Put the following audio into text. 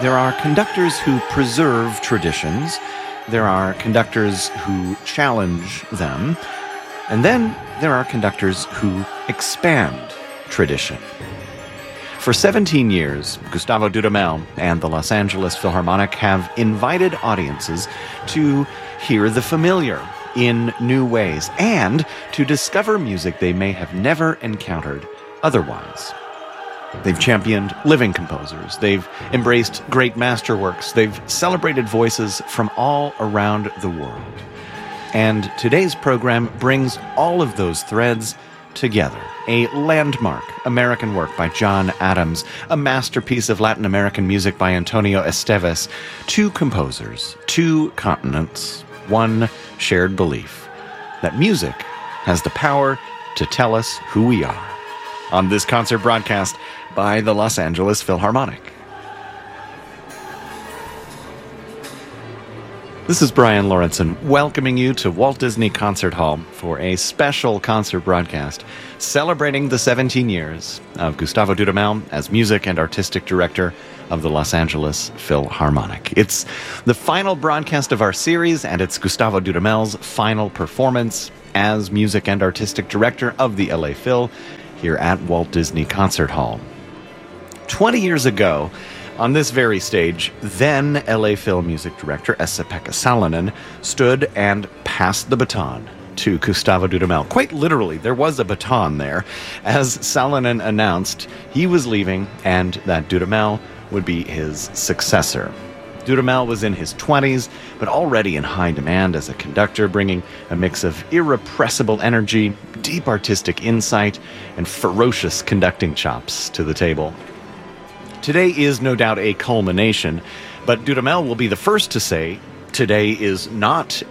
There are conductors who preserve traditions. There are conductors who challenge them. And then there are conductors who expand tradition. For 17 years, Gustavo Dudamel and the Los Angeles Philharmonic have invited audiences to hear the familiar in new ways and to discover music they may have never encountered otherwise. They've championed living composers. They've embraced great masterworks. They've celebrated voices from all around the world. And today's program brings all of those threads together. A landmark American work by John Adams, a masterpiece of Latin American music by Antonio Esteves, two composers, two continents, one shared belief that music has the power to tell us who we are. On this concert broadcast by the Los Angeles Philharmonic. This is Brian Lorentzen, welcoming you to Walt Disney Concert Hall for a special concert broadcast celebrating the 17 years of Gustavo Dudamel as music and artistic director of the Los Angeles Philharmonic. It's the final broadcast of our series, and it's Gustavo Dudamel's final performance as music and artistic director of the LA Phil here at Walt Disney Concert Hall. 20 years ago, on this very stage, then LA Phil music director Esa-Pekka Salonen stood and passed the baton to Gustavo Dudamel. Quite literally, there was a baton there, as Salonen announced he was leaving and that Dudamel would be his successor. Dudamel was in his 20s, but already in high demand as a conductor, bringing a mix of irrepressible energy, deep artistic insight, and ferocious conducting chops to the table. Today is no doubt a culmination, but Dudamel will be the first to say today is not